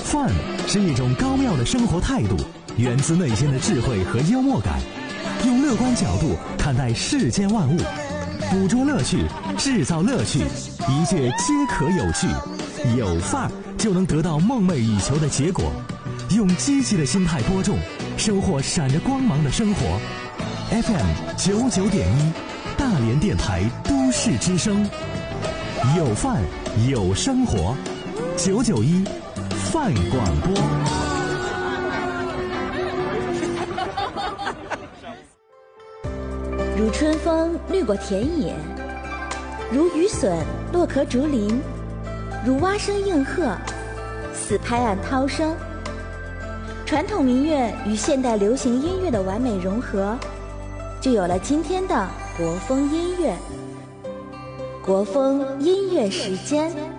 饭是一种高妙的生活态度，源自内心的智慧和幽默感，用乐观角度看待世间万物，捕捉乐趣，制造乐趣，一切皆可有趣。有范儿就能得到梦寐以求的结果。用积极的心态播种，收获闪着光芒的生活。FM99.1，大连电台都市之声，有范有生活，991范广播。 如春风掠过田野，如雨笋落壳竹林，如蛙声应和，似拍岸涛声。传统民乐与现代流行音乐的完美融合，就有了今天的国风音乐。国风音乐时间。